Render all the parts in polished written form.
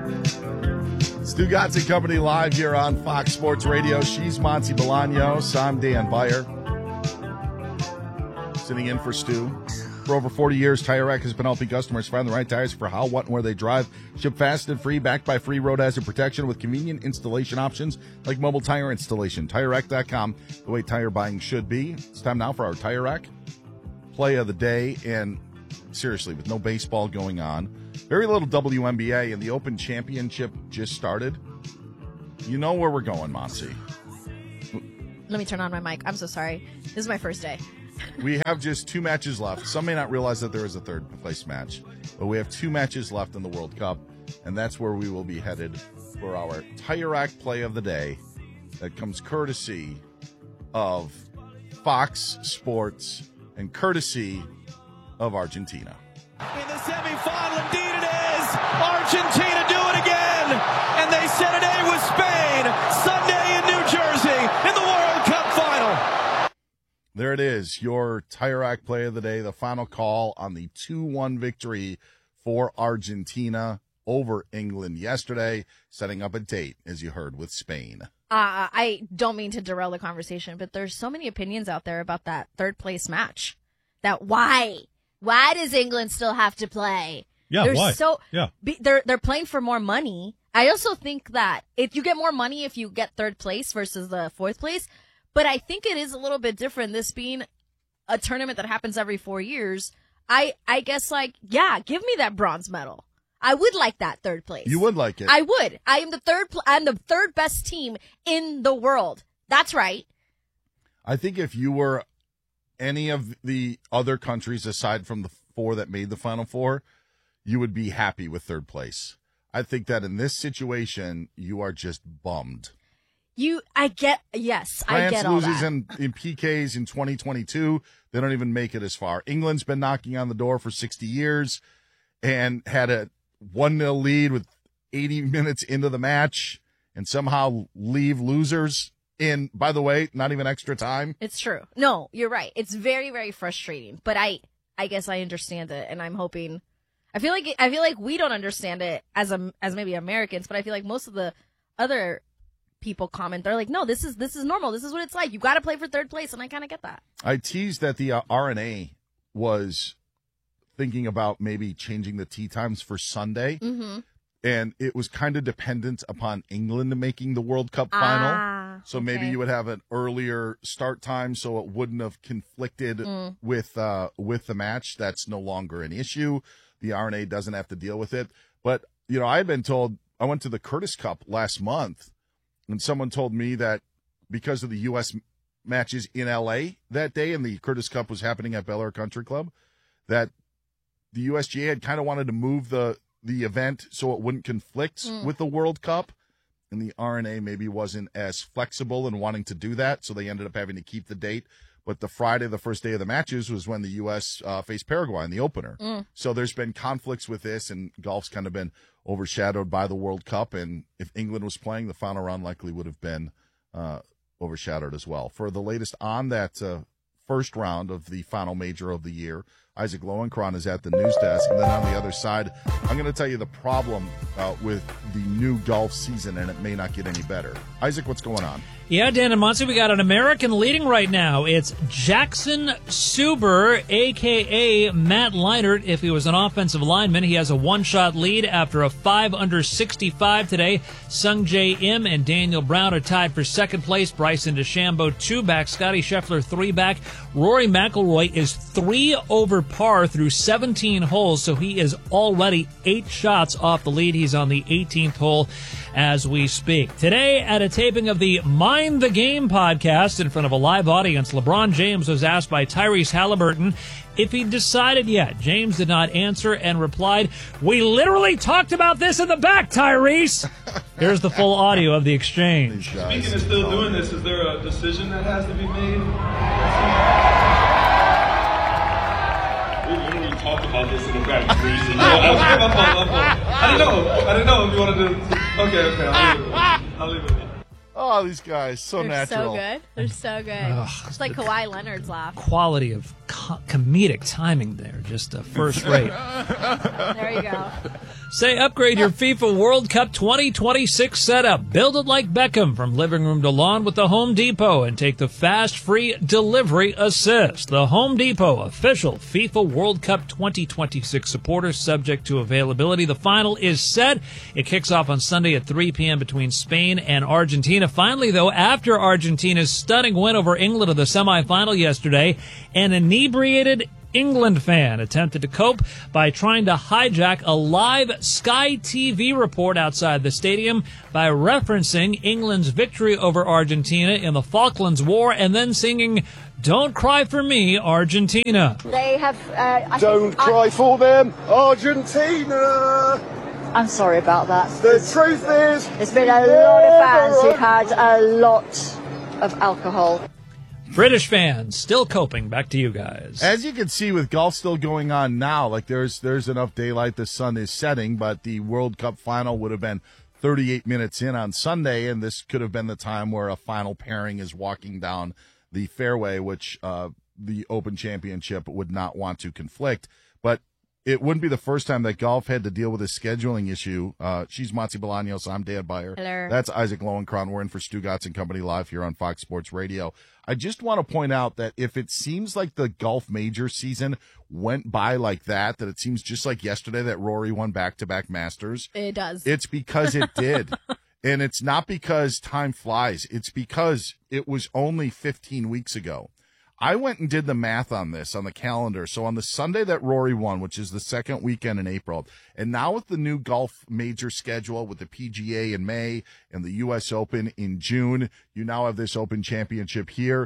Stu Gatz and Company live here on Fox Sports Radio. She's Monty Bolaños. I'm Dan Beyer. Sitting in for Stu. For over 40 years, Tire Rack has been helping customers find the right tires for how, what, and where they drive. Ship fast and free, backed by free road hazard protection with convenient installation options like mobile tire installation. TireRack.com, the way tire buying should be. It's time now for our Tire Rack play of the day. And seriously, with no baseball going on, very little WNBA, and the Open Championship just started. You know where we're going, Monty. Let me turn on my mic. I'm so sorry. This is my first day. We have just 2 matches left. Some may not realize that there is a third place match, but we have 2 matches left in the World Cup, and that's where we will be headed for our Tire Rack play of the day that comes courtesy of Fox Sports and courtesy of Argentina. In the semifinal, indeed it is. Argentina do it again. And they set an A with Spain Sunday in New Jersey in the World Cup final. There it is, your Tire Rack play of the day, the final call on the 2-1 victory for Argentina over England yesterday, setting up a date, as you heard, with Spain. I don't mean to derail the conversation, but there's so many opinions out there about that third place match. That why does England still have to play? Yeah, why? They're playing for more money. I also think that if you get more money if you get third place versus the fourth place, but I think it is a little bit different. This being a tournament that happens every 4 years, I guess give me that bronze medal. I would like that third place. You would like it. I would. I'm the third best team in the world. That's right. I think if you were any of the other countries aside from the 4 that made the Final Four, you would be happy with third place. I think that in this situation, you are just bummed. I get all France loses that. in PKs in 2022. They don't even make it as far. England's been knocking on the door for 60 years and had a 1-0 lead with 80 minutes into the match and somehow leave losers in, by the way, not even extra time. It's true. No, you're right. It's very, very frustrating. But I guess I understand it, and I'm hoping. I feel like we don't understand it as maybe Americans, but I feel like most of the other people comment. They're like, no, this is normal. This is what it's like. You got to play for third place, and I kind of get that. I teased that the RNA was thinking about maybe changing the tee times for Sunday, and it was kind of dependent upon England making the World Cup final. So maybe you would have an earlier start time, so it wouldn't have conflicted with the match. That's no longer an issue. The RNA doesn't have to deal with it. But I've been told. I went to the Curtis Cup last month, and someone told me that because of the U.S. matches in L.A. that day, and the Curtis Cup was happening at Bel Air Country Club, that the USGA had kind of wanted to move the event so it wouldn't conflict with the World Cup, and the RNA maybe wasn't as flexible in wanting to do that, so they ended up having to keep the date. But the Friday, the first day of the matches, was when the U.S. Faced Paraguay in the opener. So there's been conflicts with this, and golf's kind of been overshadowed by the World Cup, and if England was playing, the final round likely would have been overshadowed as well. For the latest on that first round of the final major of the year, Isaac Lowenkron is at the news desk. And then on the other side, I'm going to tell you the problem with the new golf season, and it may not get any better. Isaac, what's going on? Yeah, Dan and Monty, we got an American leading right now. It's Jackson Suber, a.k.a. Matt Leinart. If he was an offensive lineman, he has a one-shot lead after a 5 under 65 today. Sung Jae Im and Daniel Brown are tied for second place. Bryson DeChambeau, 2-back. Scotty Scheffler, 3-back. Rory McIlroy is 3 over par through 17 holes, so he is already 8 shots off the lead. He's on the 18th hole as we speak. Today, at a taping of the Mind the Game podcast in front of a live audience, LeBron James was asked by Tyrese Halliburton if he decided yet. James did not answer and replied, "We literally talked about this in the back, Tyrese." Here's the full audio of the exchange. Speaking of still doing this, is there a decision that has to be made? We literally talked about this in the back, Tyrese. I didn't know if you wanted to. Okay, I'll leave it. Oh, these guys, so They're natural. So good. They're so good. It's like Kawhi Leonard's laugh. Quality of comedic timing there, just first rate. There you go. Say, upgrade your FIFA World Cup 2026 setup. Build it like Beckham from living room to lawn with the Home Depot and take the fast, free delivery assist. The Home Depot, official FIFA World Cup 2026 supporter, subject to availability. The final is set. It kicks off on Sunday at 3 p.m. between Spain and Argentina. Finally, though, after Argentina's stunning win over England in the semifinal yesterday, an inebriated England fan attempted to cope by trying to hijack a live Sky TV report outside the stadium by referencing England's victory over Argentina in the Falklands War and then singing, "Don't Cry for Me, Argentina." They have. Don't cry for them, Argentina. I'm sorry about that. The truth is, There's been a lot of fans who've had a lot of alcohol. British fans still coping. Back to you guys. As you can see with golf still going on now, like there's enough daylight, the sun is setting, but the World Cup final would have been 38 minutes in on Sunday, and this could have been the time where a final pairing is walking down the fairway, which the Open Championship would not want to conflict. But it wouldn't be the first time that golf had to deal with a scheduling issue. She's Monty Bolaños. I'm Dan Beyer. Hello. That's Isaac Lowenkron. We're in for Stugotz and Company live here on Fox Sports Radio. I just want to point out that if it seems like the golf major season went by like that it seems just like yesterday that Rory won back-to-back Masters. It does. It's because it did. And it's not because time flies. It's because it was only 15 weeks ago. I went and did the math on this on the calendar. So on the Sunday that Rory won, which is the second weekend in April, and now with the new golf major schedule with the PGA in May and the U.S. Open in June, you now have this Open Championship here.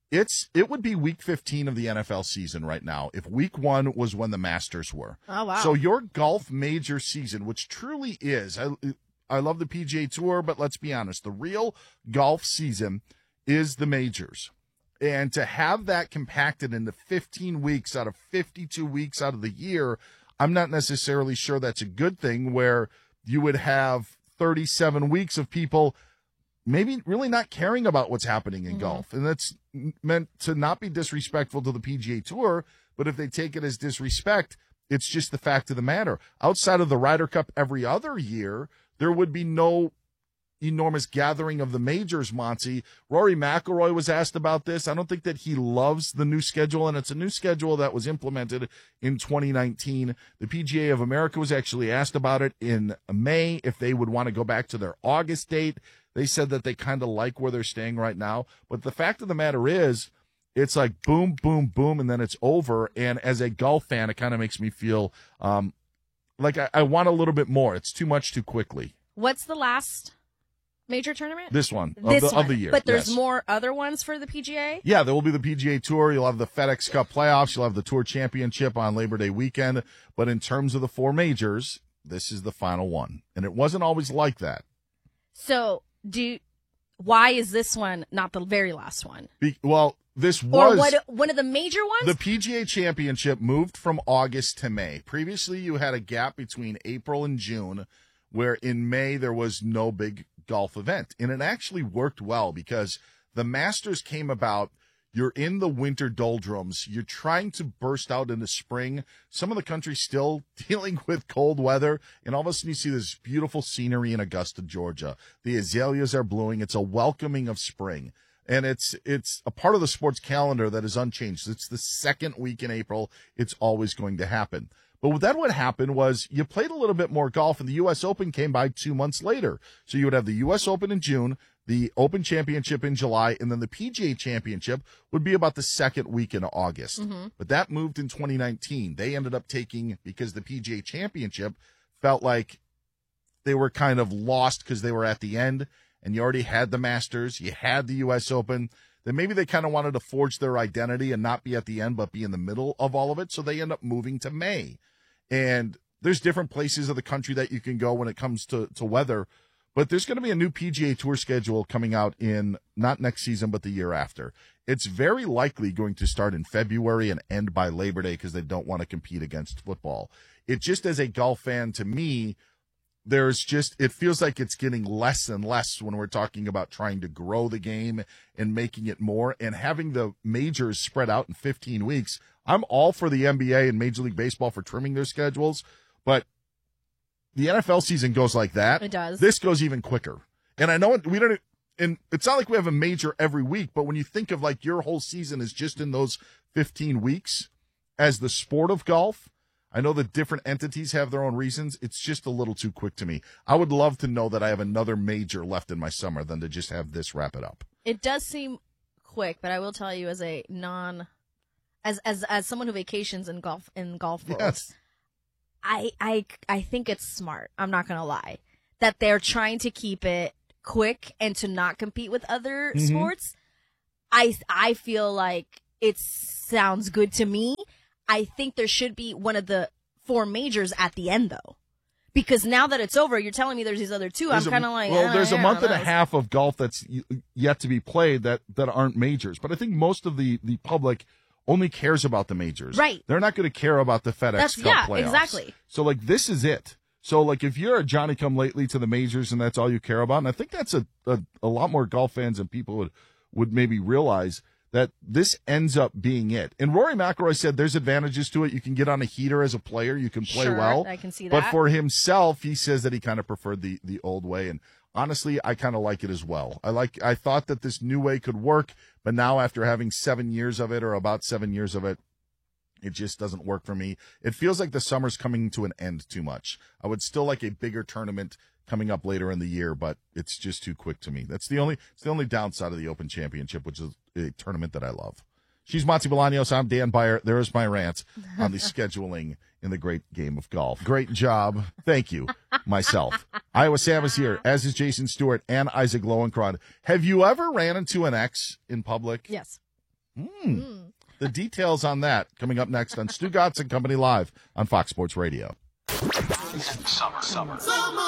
It would be week 15 of the NFL season right now if week 1 was when the Masters were. Oh, wow. So your golf major season, which truly is, I love the PGA Tour, but let's be honest, the real golf season is the majors. And to have that compacted into 15 weeks out of 52 weeks out of the year, I'm not necessarily sure that's a good thing, where you would have 37 weeks of people maybe really not caring about what's happening in golf. And that's meant to not be disrespectful to the PGA Tour, but if they take it as disrespect, it's just the fact of the matter. Outside of the Ryder Cup every other year, there would be no enormous gathering of the majors, Monty. Rory McIlroy was asked about this. I don't think that he loves the new schedule, and it's a new schedule that was implemented in 2019. The PGA of America was actually asked about it in May, if they would want to go back to their August date. They said that they kind of like where they're staying right now. But the fact of the matter is, it's like boom, boom, boom, and then it's over. And as a golf fan, it kind of makes me feel like I want a little bit more. It's too much too quickly. What's the last major tournament? This one, of the year. But there's yes. more other ones for the PGA? Yeah, there will be the PGA Tour. You'll have the FedEx Cup playoffs. You'll have the Tour Championship on Labor Day weekend. But in terms of the 4 majors, this is the final one. And it wasn't always like that. So, why is this one not the very last one? This was... Or one of the major ones? The PGA Championship moved from August to May. Previously, you had a gap between April and June, where in May there was no big golf event. And it actually worked well because the Masters came about. You're in the winter doldrums. You're trying to burst out into spring. Some of the country's still dealing with cold weather. And all of a sudden you see this beautiful scenery in Augusta, Georgia. The azaleas are blooming. It's a welcoming of spring. And it's a part of the sports calendar that is unchanged. It's the second week in April. It's always going to happen. But then what happened was you played a little bit more golf, and the U.S. Open came by 2 months later. So you would have the U.S. Open in June, the Open Championship in July, and then the PGA Championship would be about the second week in August. Mm-hmm. But that moved in 2019. They ended up taking, because the PGA Championship felt like they were kind of lost because they were at the end, and you already had the Masters, you had the U.S. Open. Then maybe they kind of wanted to forge their identity and not be at the end, but be in the middle of all of it. So they end up moving to May. And there's different places of the country that you can go when it comes to weather. But there's going to be a new PGA Tour schedule coming out in not next season, but the year after. It's very likely going to start in February and end by Labor Day because they don't want to compete against football. It just, as a golf fan, to me, it feels like it's getting less and less when we're talking about trying to grow the game and making it more, and having the majors spread out in 15 weeks. I'm all for the NBA and Major League Baseball for trimming their schedules, but the NFL season goes like that. It does. This goes even quicker. And I know we don't, and it's not like we have a major every week, but when you think of like your whole season is just in those 15 weeks as the sport of golf, I know that different entities have their own reasons. It's just a little too quick to me. I would love to know that I have another major left in my summer than to just have this wrap it up. It does seem quick, but I will tell you, as a as someone who vacations in golf world, Yes. I think it's smart. I'm not gonna lie, that they're trying to keep it quick and to not compete with other sports. I feel like it sounds good to me. I think there should be one of the 4 majors at the end, though, because now that it's over, you're telling me there's these other 2. I'm kind of like, there's a month and a half of golf that's yet to be played that aren't majors. But I think most of the public only cares about the majors. Right. They're not going to care about the FedEx Cup playoffs. Exactly. So, like, this is it. So, like, if you're a Johnny-come-lately to the majors and that's all you care about, and I think that's a lot more golf fans and people would maybe realize that this ends up being it. And Rory McIlroy said there's advantages to it. You can get on a heater as a player. You can play well. I can see that. But for himself, he says that he kind of preferred the old way. And honestly, I kind of like it as well. I thought that this new way could work, but now after having 7 years of it, or about 7 years of it, it just doesn't work for me. It feels like the summer's coming to an end too much. I would still like a bigger tournament coming up later in the year, but it's just too quick to me. It's the only downside of the Open Championship, which is a tournament that I love. She's Monty Bolaños. I'm Dan Beyer. There is my rant on the scheduling in the great game of golf. Great job. Thank you, myself. Iowa Sam is here, as is Jason Stewart and Isaac Lowenkron. Have you ever ran into an ex in public? Yes. The details on that coming up next on Stu Gatz and Company Live on Fox Sports Radio. Summer.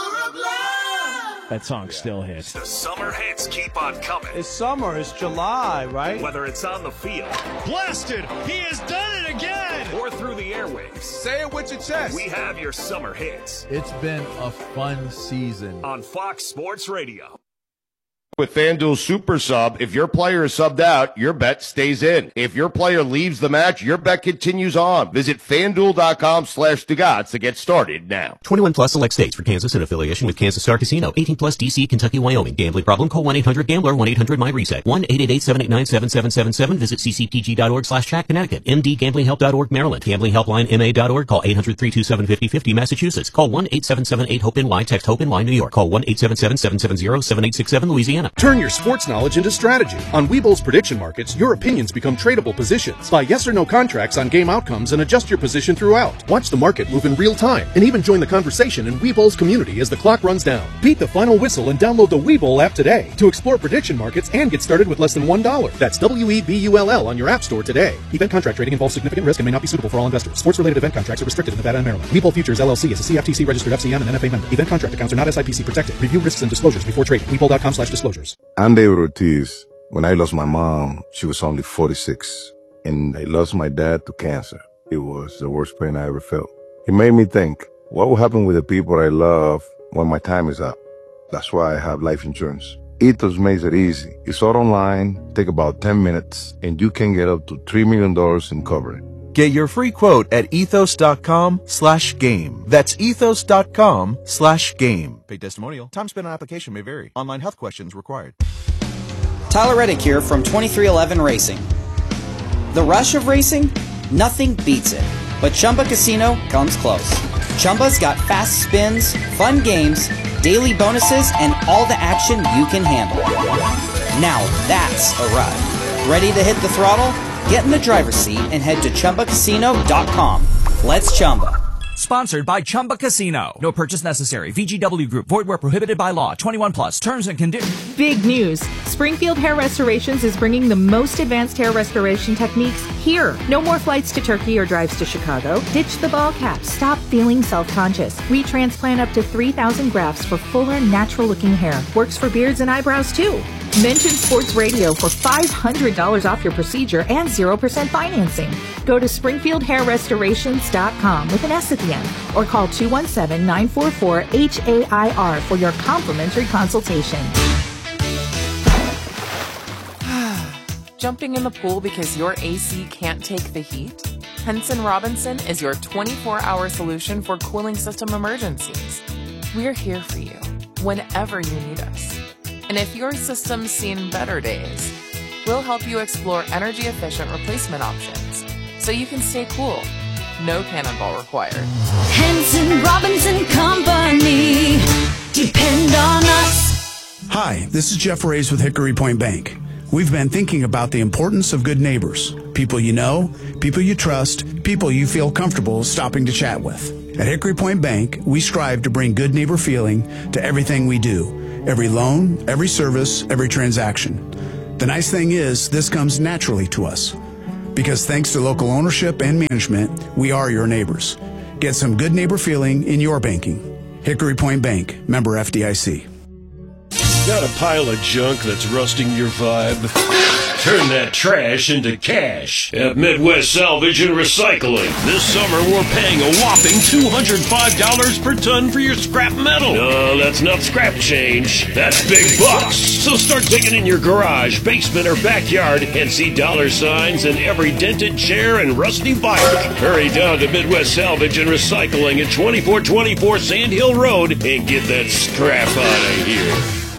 That song still hits. The summer hits keep on coming. It's summer. It's July, right? Whether it's on the field. Blasted! He has done it again! Or through the airwaves. Say it with your chest. We have your summer hits. It's been a fun season. On Fox Sports Radio. With FanDuel Super Sub, if your player is subbed out, your bet stays in. If your player leaves the match, your bet continues on. Visit FanDuel.com/Stugotz to get started now. 21 plus select states for Kansas in affiliation with Kansas Star Casino. 18 plus DC, Kentucky, Wyoming. Gambling problem? Call 1-800-GAMBLER, 1-800-MyReset. 1-888-789-7777. Visit ccpg.org/chat, Connecticut. mdgamblinghelp.org, Maryland. gamblinghelplinema.org. Call 800-327-5050, Massachusetts. Call 1-877-8-HOPE-NY. Text HOPE-NY, New York. Call 1-877-770-7867, Louisiana. Turn your sports knowledge into strategy. On Webull's prediction markets, your opinions become tradable positions. Buy yes or no contracts on game outcomes and adjust your position throughout. Watch the market move in real time and even join the conversation in Webull's community as the clock runs down. Beat the final whistle and download the Webull app today to explore prediction markets and get started with less than $1. That's WEBULL on your app store today. Event contract trading involves significant risk and may not be suitable for all investors. Sports-related event contracts are restricted in Nevada and Maryland. Webull Futures LLC is a CFTC registered FCM and NFA member. Event contract accounts are not SIPC protected. Review risks and disclosures before trading. Webull.com/disclosures. I'm David Ortiz. When I lost my mom, she was only 46. And I lost my dad to cancer. It was the worst pain I ever felt. It made me think, what will happen with the people I love when my time is up? That's why I have life insurance. Ethos makes it easy. It's all online, take about 10 minutes, and you can get up to $3 million in coverage. Get your free quote at ethos.com/game. That's ethos.com/game. Paid testimonial. Time spent on application may vary. Online health questions required. Tyler Reddick here from 2311 Racing. The rush of racing? Nothing beats it. But Chumba Casino comes close. Chumba's got fast spins, fun games, daily bonuses, and all the action you can handle. Now that's a ride. Ready to hit the throttle? Get in the driver's seat and head to ChumbaCasino.com. Let's Chumba. Sponsored by Chumba Casino. No purchase necessary. VGW Group. Void where prohibited by law. 21 plus. Terms and conditions. Big news. Springfield Hair Restorations is bringing the most advanced hair restoration techniques here. No more flights to Turkey or drives to Chicago. Ditch the ball cap. Stop feeling self-conscious. We transplant up to 3,000 grafts for fuller, natural-looking hair. Works for beards and eyebrows, too. Mention Sports Radio for $500 off your procedure and 0% financing. Go to SpringfieldHairRestorations.com with an S at the end or call 217-944-HAIR for your complimentary consultation. Jumping in the pool because your AC can't take the heat? Henson Robinson is your 24-hour solution for cooling system emergencies. We're here for you whenever you need us. And if your system's seen better days, we'll help you explore energy-efficient replacement options so you can stay cool. No cannonball required. Henson Robinson Company. Depend on us. Hi, this is Jeff Reyes with Hickory Point Bank. We've been thinking about the importance of good neighbors. People you know, people you trust, people you feel comfortable stopping to chat with. At Hickory Point Bank, we strive to bring good neighbor feeling to everything we do. Every loan, every service, every transaction. The nice thing is, this comes naturally to us. Because thanks to local ownership and management, we are your neighbors. Get some good neighbor feeling in your banking. Hickory Point Bank, member FDIC. Got a pile of junk that's rusting your vibe? Turn that trash into cash at Midwest Salvage and Recycling. This summer, we're paying a whopping $205 per ton for your scrap metal. No, that's not scrap change. That's big bucks. So start digging in your garage, basement, or backyard and see dollar signs in every dented chair and rusty bike. Hurry down to Midwest Salvage and Recycling at 2424 Sand Hill Road and get that scrap out of here.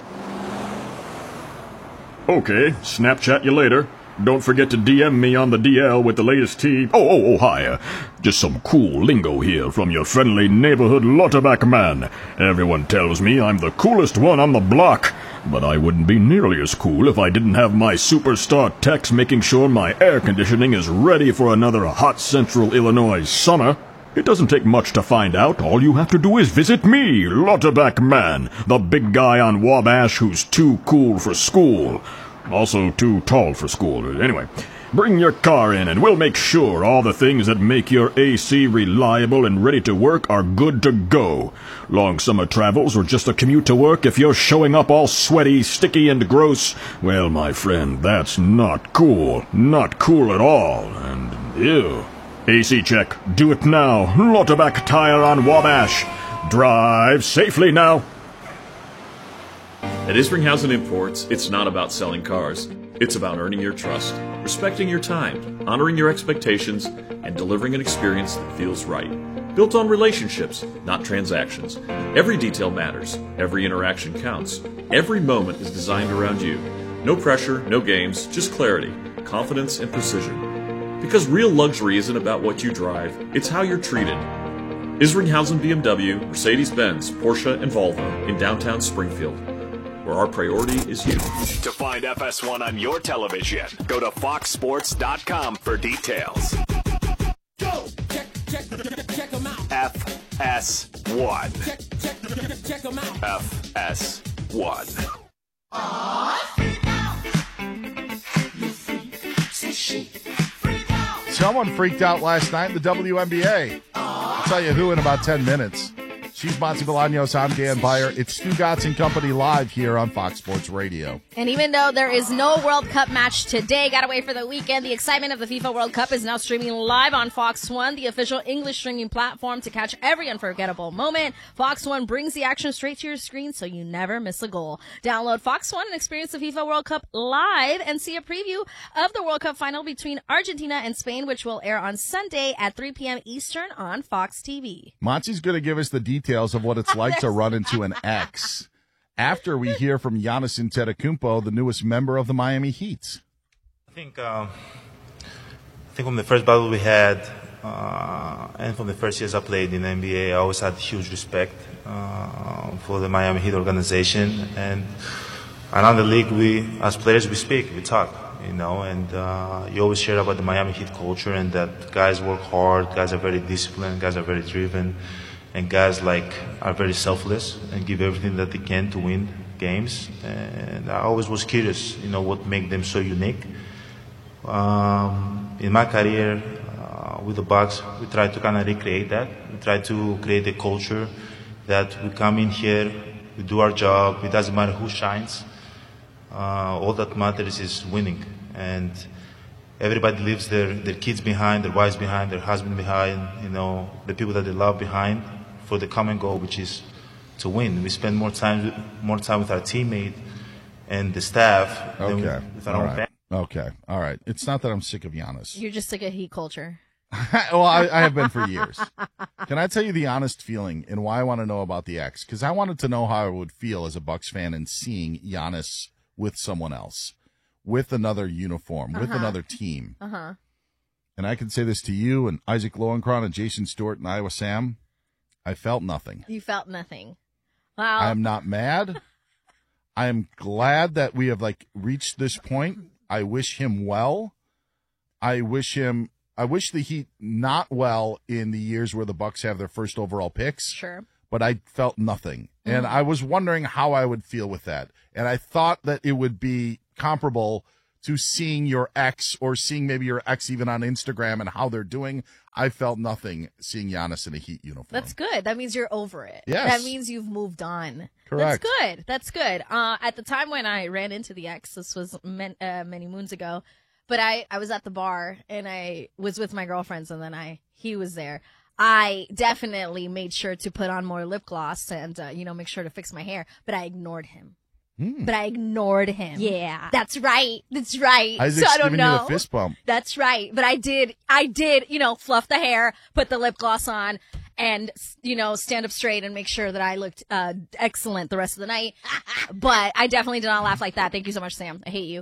Okay, Snapchat you later. Don't forget to DM me on the DL with the latest tea. Oh, hi. Just some cool lingo here from your friendly neighborhood Lauterbach man. Everyone tells me I'm the coolest one on the block, but I wouldn't be nearly as cool if I didn't have my superstar techs making sure my air conditioning is ready for another hot central Illinois summer. It doesn't take much to find out. All you have to do is visit me, Lauterbach man, the big guy on Wabash who's too cool for school. Also too tall for school. Anyway, bring your car in and we'll make sure all the things that make your AC reliable and ready to work are good to go. Long summer travels or just a commute to work, if you're showing up all sweaty, sticky, and gross, well, my friend, that's not cool. Not cool at all. And ew. AC check. Do it now. Lauterbach Tire on Wabash. Drive safely now. At Isringhausen Imports, it's not about selling cars. It's about earning your trust, respecting your time, honoring your expectations, and delivering an experience that feels right. Built on relationships, not transactions. Every detail matters. Every interaction counts. Every moment is designed around you. No pressure, no games, just clarity, confidence, and precision. Because real luxury isn't about what you drive, it's how you're treated. Isringhausen BMW, Mercedes-Benz, Porsche, and Volvo in downtown Springfield, where our priority is you. To find FS1 on your television, go to foxsports.com for details. Go! Check them out. FS1. Check them out. FS1. Someone freaked out last night in the WNBA. I'll tell you who in about 10 minutes. She's Monty Bolaños. I'm Dan Beyer. It's Stu Gatz and Company live here on Fox Sports Radio. And even though there is no World Cup match today, gotta wait for the weekend, the excitement of the FIFA World Cup is now streaming live on Fox One, the official English streaming platform to catch every unforgettable moment. Fox One brings the action straight to your screen so you never miss a goal. Download Fox One and experience the FIFA World Cup live and see a preview of the World Cup final between Argentina and Spain, which will air on Sunday at 3 p.m. Eastern on Fox TV. Monty's going to give us the details of what it's like to run into an ex after we hear from Giannis Antetokounmpo, the newest member of the Miami Heat. I think from the first battle we had and from the first years I played in the NBA, I always had huge respect for the Miami Heat organization. And around the league, we, as players, we speak, we talk, you know, and you always hear about the Miami Heat culture and that guys work hard, guys are very disciplined, guys are very driven. And guys are very selfless and give everything that they can to win games. And I always was curious, you know, what makes them so unique. In my career with the Bucks, we try to kind of recreate that. We try to create a culture that we come in here, we do our job. It doesn't matter who shines. all that matters is winning. And everybody leaves their kids behind, their wives behind, their husband behind, the people that they love behind for the common goal, which is to win. We spend more time with our teammate and the staff than with our own family. Okay, all right. It's not that I'm sick of Giannis. You're just sick of heat culture. Well, I have been for years. Can I tell you the honest feeling and why I want to know about the X? Because I wanted to know how I would feel as a Bucks fan in seeing Giannis with someone else, with another uniform, with another team. And I can say this to you and Isaac Lowenkron and Jason Stewart and Iowa Sam. I felt nothing. You felt nothing. Wow. I'm not mad. I am glad that we have reached this point. I wish him well. I wish the Heat not well in the years where the Bucks have their first overall picks. Sure. But I felt nothing. And I was wondering how I would feel with that. And I thought that it would be comparable to seeing your ex or seeing maybe your ex even on Instagram and how they're doing. I felt nothing seeing Giannis in a Heat uniform. That's good. That means you're over it. Yes. That means you've moved on. Correct. That's good. That's good. At the time when I ran into the ex, this was many moons ago, but I was at the bar and I was with my girlfriends and then he was there. I definitely made sure to put on more lip gloss and, make sure to fix my hair, but I ignored him. But I ignored him. Yeah. That's right. That's right. Isaac's so I don't giving know. you the fist bump. That's right. But I did, fluff the hair, put the lip gloss on, and, stand up straight and make sure that I looked excellent the rest of the night. But I definitely did not laugh like that. Thank you so much, Sam. I hate you.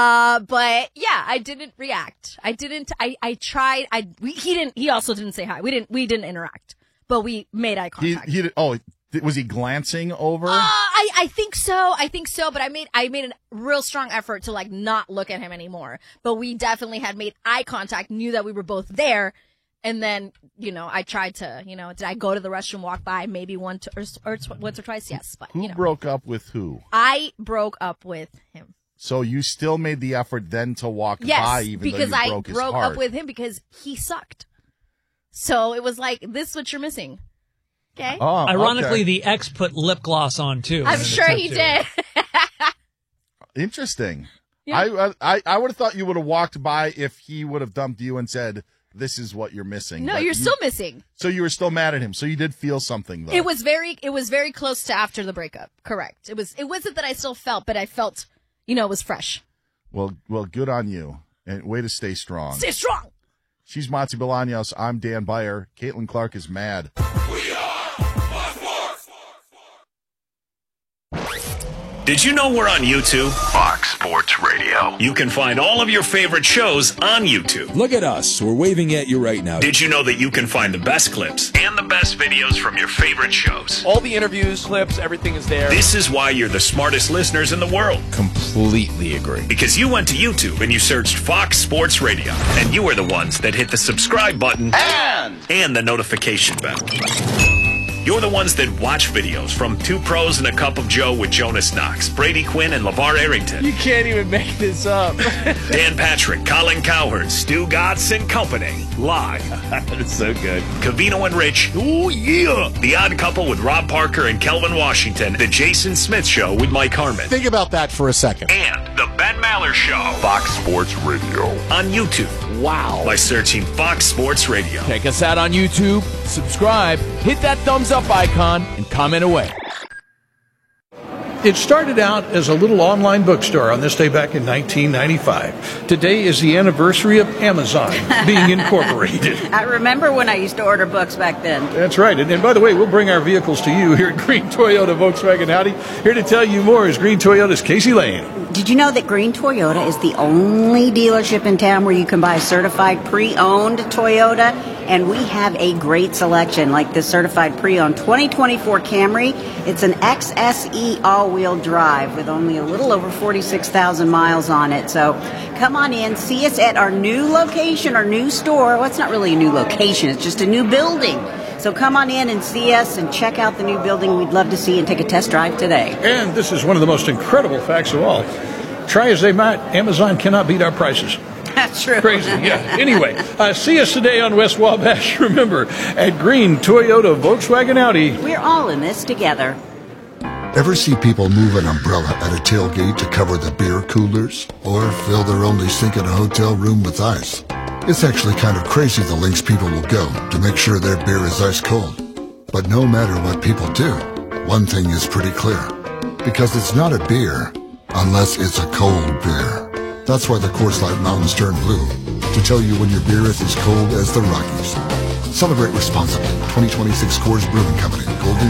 But yeah, I didn't react. I tried. He also didn't say hi. We didn't interact, but we made eye contact. Was he glancing over? I think so. But I made a real strong effort to not look at him anymore. But we definitely had made eye contact, knew that we were both there. And then, I tried to, did I go to the restroom, walk by maybe once or twice? Yes. But, Who broke up with who? I broke up with him. So you still made the effort then to walk by even though you broke his heart? Yes, because I broke up with him because he sucked. So it was this is what you're missing. Okay. Oh, Ironically, okay. the ex put lip gloss on too. I'm sure he did. Interesting. Yeah. I would have thought you would have walked by if he would have dumped you and said, "This is what you're missing." No, but you're still missing. So you were still mad at him. So you did feel something though. It was very close to after the breakup. Correct. It wasn't that I still felt, but I felt, it was fresh. Well, good on you. And way to stay strong. Stay strong. She's Matzi Bolaños. I'm Dan Beyer. Caitlin Clark is mad. Did you know we're on YouTube? Fox Sports Radio. You can find all of your favorite shows on YouTube. Look at us. We're waving at you right now. Did you know that you can find the best clips and the best videos from your favorite shows? All the interviews, clips, everything is there. This is why you're the smartest listeners in the world. Completely agree. Because you went to YouTube and you searched Fox Sports Radio. And you are the ones that hit the subscribe button and the notification bell. You're the ones that watch videos from Two Pros and a Cup of Joe with Jonas Knox, Brady Quinn, and LeVar Arrington. You can't even make this up. Dan Patrick, Colin Cowherd, Stu Gatz and Company. Live. That's so good. Covino and Rich. Oh, yeah. The Odd Couple with Rob Parker and Kelvin Washington. The Jason Smith Show with Mike Harmon. Think about that for a second. And The Ben Maller Show. Fox Sports Radio. On YouTube. Wow. By searching Fox Sports Radio. Check us out on YouTube. Subscribe. Hit that thumbs up icon and comment away. It started out as a little online bookstore on this day back in 1995. Today is the anniversary of Amazon being incorporated. I remember when I used to order books back then. That's right. And by the way, we'll bring our vehicles to you here at Green Toyota Volkswagen Audi. Here to tell you more is Green Toyota's Casey Lane. Did you know that Green Toyota is the only dealership in town where you can buy certified pre-owned Toyota? And we have a great selection, like this certified pre-owned 2024 Camry. It's an XSE all-wheel drive with only a little over 46,000 miles on it. So come on in, see us at our new location, our new store. Well, it's not really a new location, it's just a new building. So come on in and see us and check out the new building. We'd love to see you and take a test drive today. And this is one of the most incredible facts of all. Try as they might, Amazon cannot beat our prices. That's true. Crazy, yeah. Anyway, see us today on West Wabash. Remember, at Green Toyota Volkswagen Audi. We're all in this together. Ever see people move an umbrella at a tailgate to cover the beer coolers? Or fill their only sink in a hotel room with ice? It's actually kind of crazy the lengths people will go to make sure their beer is ice cold. But no matter what people do, one thing is pretty clear. Because it's not a beer unless it's a cold beer. That's why the Coors Light Mountains turn blue, to tell you when your beer is as cold as the Rockies. Celebrate responsibly. 2026 Coors Brewing Company. Golden